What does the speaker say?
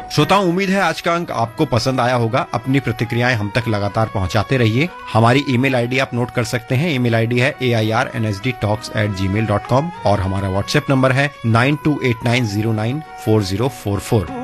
श्रोताओं, उम्मीद है आज का अंक आपको पसंद आया होगा। अपनी प्रतिक्रियाएं हम तक लगातार पहुंचाते रहिए। हमारी ईमेल आईडी आप नोट कर सकते हैं। ईमेल आईडी है airnsdtalks@gmail.com और हमारा व्हाट्सएप नंबर है 9289094044।